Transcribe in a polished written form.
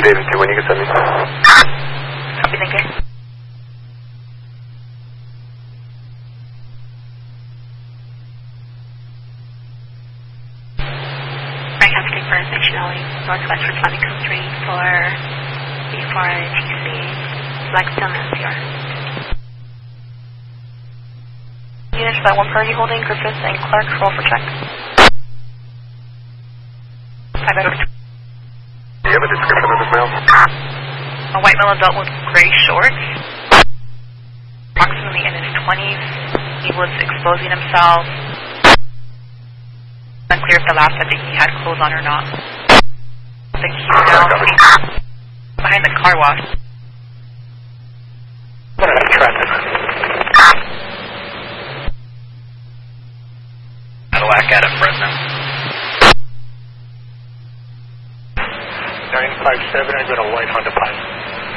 882 when you can send me. Copy, thank you. Right, have to take for Station Alley, Northwest responding code 3 for B4TC, Blackstone NCR. Units, that one priority holding, Griffiths and Clark, roll for check. 5 out of 2. Do you have a description of this male? A white male adult with gray shorts, approximately in his 20s. He was exposing himself. Unclear if the last I think he had clothes on or not. I think he's now behind the car wash. What is traffic? Cadillac out of Fresno. 957, I got a white Honda Pilot.